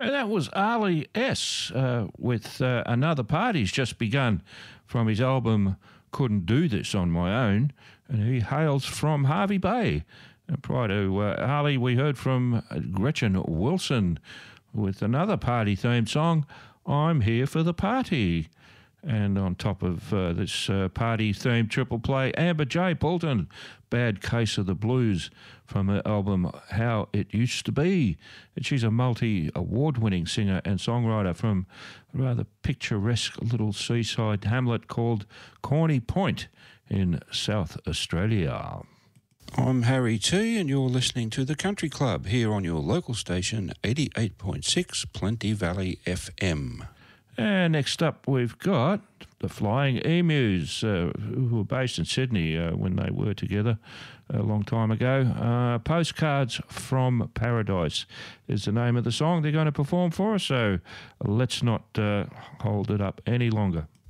And that was Ali S. With Another Party's just begun from his album Couldn't Do This On My Own, and he hails from Hervey Bay. And prior to Ali, we heard from Gretchen Wilson with another party-themed song, I'm Here for the Party. And on top of this party-themed triple play, Amber J. Bolton, Bad Case of the Blues, from her album How It Used to Be. And she's a multi-award-winning singer and songwriter from a rather picturesque little seaside hamlet called Corny Point in South Australia. I'm Harry T, and you're listening to The Country Club here on your local station, 88.6 Plenty Valley FM. And next up, we've got the Flying Emus, who were based in Sydney when they were together a long time ago. Postcards from Paradise is the name of the song they're going to perform for us, so let's not hold it up any longer.